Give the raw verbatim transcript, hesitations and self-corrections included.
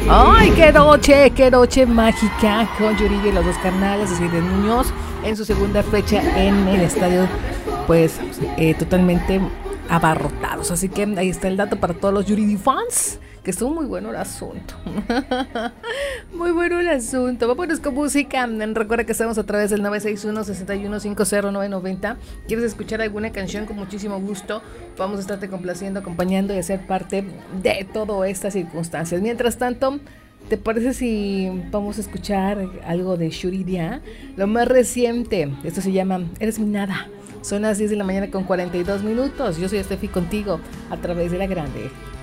¡Ay, qué noche! ¡Qué noche mágica! Con Yuridia y los dos carnales de Cide Muñoz en su segunda fecha en el estadio, pues eh, totalmente abarrotados. Así que ahí está el dato para todos los Yuridia fans, que estuvo muy bueno el asunto. Muy bueno el asunto. Vámonos con música. Recuerda que estamos a través del nueve seis uno, seis uno cinco cero nueve nueve cero. ¿Quieres escuchar alguna canción? Con muchísimo gusto vamos a estarte complaciendo, acompañando y hacer parte de todas estas circunstancias. Mientras tanto, ¿te parece si vamos a escuchar algo de Yuridia? Lo más reciente. Esto se llama Eres mi nada. Son las diez de la mañana con cuarenta y dos minutos. Yo soy Estefi contigo a través de La Grande.